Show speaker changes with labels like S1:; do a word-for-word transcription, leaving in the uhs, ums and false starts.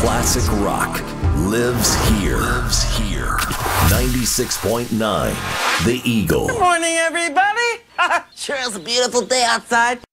S1: classic rock lives here. Lives here. ninety-six point nine, The Eagle.
S2: Good morning, everybody. Sure is a beautiful day outside.